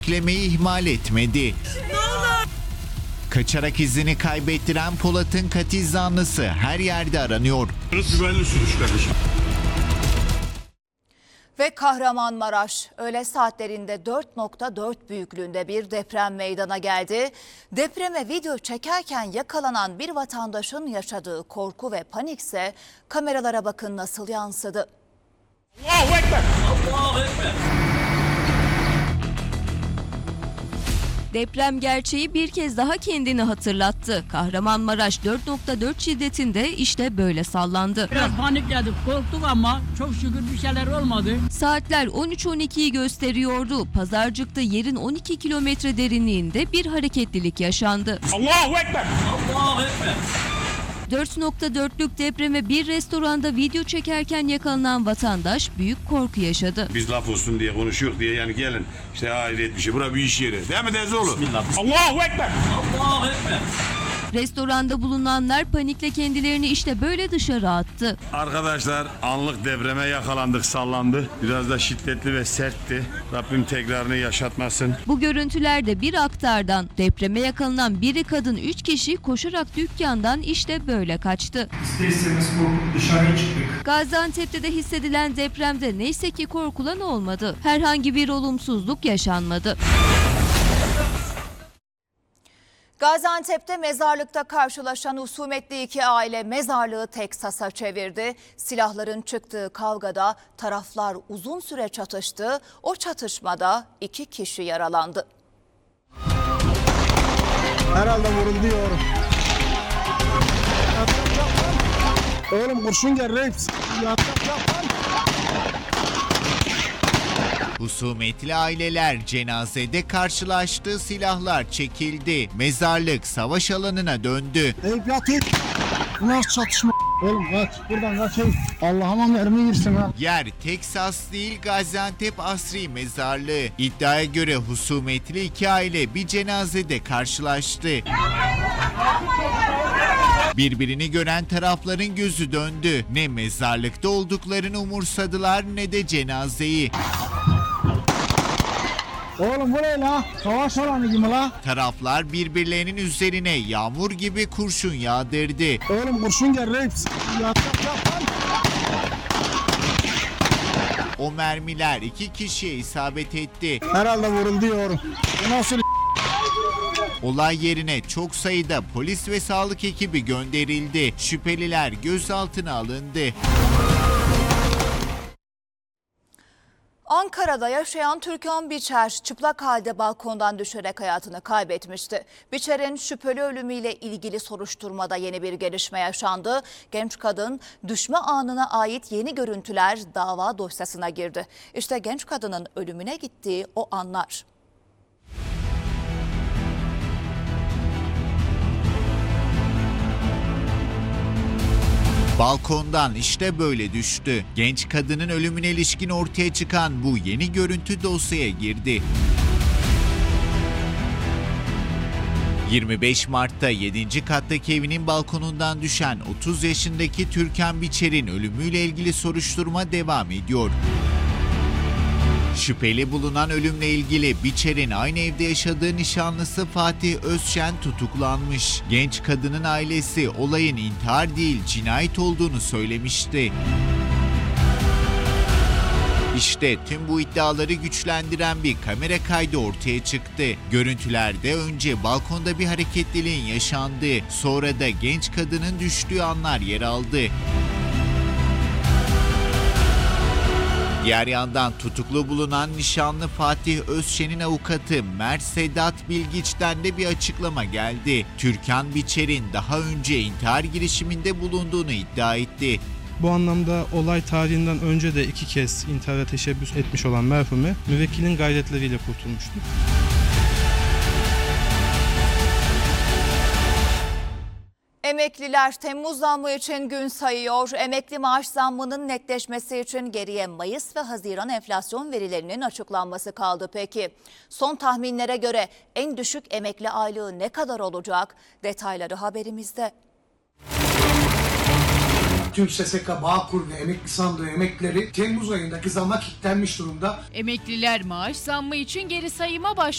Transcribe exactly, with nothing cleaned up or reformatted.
Beklemeyi ihmal etmedi. Kaçarak izini kaybettiren Polat'ın katil zanlısı her yerde aranıyor. Güvenli sürüş kardeşim. Ve Kahramanmaraş öğle saatlerinde dört nokta dört büyüklüğünde bir deprem meydana geldi. Depreme video çekerken yakalanan bir vatandaşın yaşadığı korku ve panikse kameralara bakın nasıl yansıdı. Allahu Ekber. Allahu Ekber. Deprem gerçeği bir kez daha kendini hatırlattı. Kahramanmaraş dört nokta dört şiddetinde işte böyle sallandı. Biraz panikledik, korktuk ama çok şükür bir şeyler olmadı. Saatler on üç on ikiyi gösteriyordu. Pazarcık'ta yerin on iki kilometre derinliğinde bir hareketlilik yaşandı. Allahu Ekber. Allahu Ekber. dört nokta dörtlük depreme bir restoranda video çekerken yakalanan vatandaş büyük korku yaşadı. Biz laf olsun diye konuşuyor diye yani gelin işte hayret bir şey. Bura bir iş yeri. Değil mi Dezoğlu? Bismillah. Allahu Ekber. Allahu Ekber. Restoranda bulunanlar panikle kendilerini işte böyle dışarı attı. Arkadaşlar anlık depreme yakalandık, sallandı. Biraz da şiddetli ve sertti. Rabbim tekrarını yaşatmasın. Bu görüntülerde bir aktardan depreme yakalanan biri kadın üç kişi koşarak dükkandan işte böyle kaçtı. İster istemez korkup dışarıya çıktık. Gaziantep'te de hissedilen depremde neyse ki korkulan olmadı. Herhangi bir olumsuzluk yaşanmadı. Gaziantep'te mezarlıkta karşılaşan husumetli iki aile mezarlığı Teksas'a çevirdi. Silahların çıktığı kavgada taraflar uzun süre çatıştı. O çatışmada iki kişi yaralandı. Herhalde vuruluyor. Oğlum kurşun gel reis. Husumetli aileler cenazede karşılaştığı silahlar çekildi. Mezarlık savaş alanına döndü. Eyüp yat et. Bu nasıl çatışma? Oğlum kaç buradan kaç Eyüp. Allah'ıma mermi girsin ha. Yer Teksas değil Gaziantep Asri Mezarlığı. İddiaya göre husumetli iki aile bir cenazede karşılaştı. Birbirini gören tarafların gözü döndü. Ne mezarlıkta olduklarını umursadılar ne de cenazeyi. Oğlum bu ne la? Savaş alanı gibi la. Taraflar birbirlerinin üzerine yağmur gibi kurşun yağdırdı. Oğlum kurşun gel reis. Yat yat yat lan. O mermiler iki kişiye isabet etti. Herhalde vuruluyor. Bu nasıl Olay yerine çok sayıda polis ve sağlık ekibi gönderildi. Şüpheliler gözaltına alındı. Ankara'da yaşayan Türkan Biçer çıplak halde balkondan düşerek hayatını kaybetmişti. Biçer'in şüpheli ölümüyle ilgili soruşturmada yeni bir gelişme yaşandı. Genç kadın düşme anına ait yeni görüntüler dava dosyasına girdi. İşte genç kadının ölümüne gittiği o anlar. Balkondan işte böyle düştü. Genç kadının ölümüne ilişkin ortaya çıkan bu yeni görüntü dosyaya girdi. yirmi beş Mart'ta yedinci kattaki evinin balkonundan düşen otuz yaşındaki Türkan Biçer'in ölümüyle ilgili soruşturma devam ediyor. Şüpheli bulunan ölümle ilgili Biçer'in aynı evde yaşadığı nişanlısı Fatih Özşen tutuklanmış. Genç kadının ailesi olayın intihar değil cinayet olduğunu söylemişti. İşte tüm bu iddiaları güçlendiren bir kamera kaydı ortaya çıktı. Görüntülerde önce balkonda bir hareketliliğin yaşandığı, sonra da genç kadının düştüğü anlar yer aldı. Diğer yandan tutuklu bulunan nişanlı Fatih Özşen'in avukatı Mert Sedat Bilgiç'ten de bir açıklama geldi. Türkan Biçer'in daha önce intihar girişiminde bulunduğunu iddia etti. Bu anlamda olay tarihinden önce de iki kez intihara teşebbüs etmiş olan merhumu müvekkilin gayretleriyle kurtulmuştur. Emekliler Temmuz zammı için gün sayıyor. Emekli maaş zammının netleşmesi için geriye Mayıs ve Haziran enflasyon verilerinin açıklanması kaldı. Peki son tahminlere göre en düşük emekli aylığı ne kadar olacak? Detayları haberimizde. Tüm S S K, Bağkur ve emekli sandığı emeklileri Temmuz ayındaki zamma kilitlenmiş durumda. Emekliler maaş zammı için geri sayıma başlıyor.